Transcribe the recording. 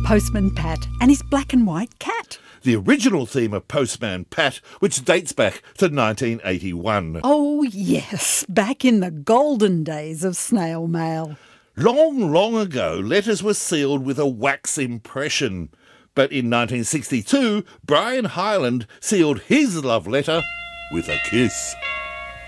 Postman Pat and his black and white cat. The original theme of Postman Pat, which dates back to 1981. Oh yes, back in the golden days of snail mail. Long, long ago, letters were sealed with a wax impression. But in 1962, Brian Hyland sealed his love letter with a kiss.